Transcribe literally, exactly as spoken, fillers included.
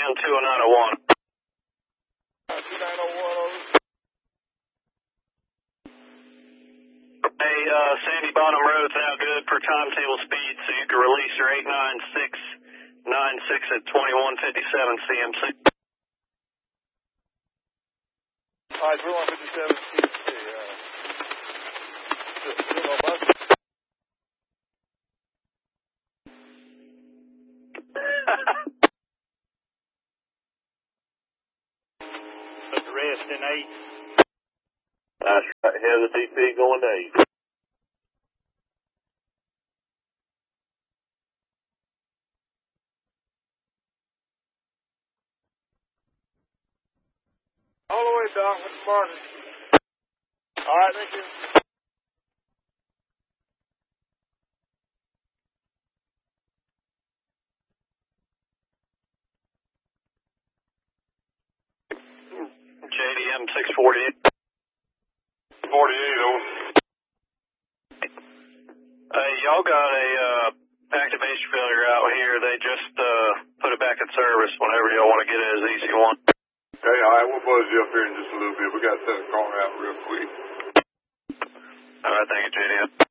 nine two oh nine oh one. two nine oh one, over. Hey, uh, Sandy Bonham Road's now good for timetable speed, so you can release your eight nine six nine six at twenty-one fifty-seven C M C. All right, twenty-one fifty-seven C M C. Uh, still, still no bus? Put the rest in eight. That's right. Head of the D P going to eight. All the way, Doc. Good morning. All right, thank you. J D M six forty-eight. forty-eight, over. Hey, y'all got a uh, activation failure out here. They just uh, put it back in service whenever y'all want to get it as easy one. Okay, all right, we'll buzz you up here in just a little bit. We got to set a car out real quick. All right, thank you, J D M.